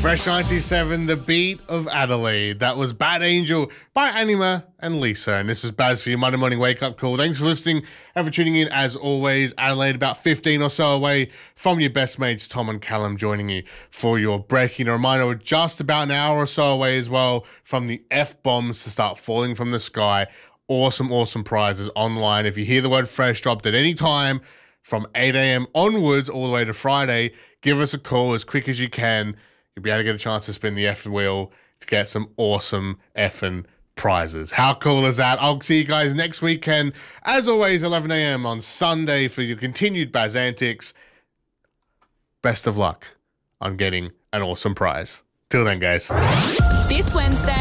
Fresh 97, The Beat of Adelaide. That was Bad Angel by Anima and Lisa. And this was Baz for your Monday morning wake-up call. Thanks for listening and for tuning in. As always, Adelaide about 15 or so away from your best mates, Tom and Callum, joining you for your breaking. A reminder, we're just about an hour or so away as well from the F-bombs to start falling from the sky. Awesome, awesome prizes online. If you hear the word fresh dropped at any time from 8 a.m. onwards all the way to Friday, give us a call as quick as you can. You'll be able to get a chance to spin the effing wheel to get some awesome effing prizes. How cool is that? I'll see you guys next weekend. As always, 11 a.m. on Sunday for your continued Baz antics. Best of luck on getting an awesome prize. Till then, guys. This Wednesday,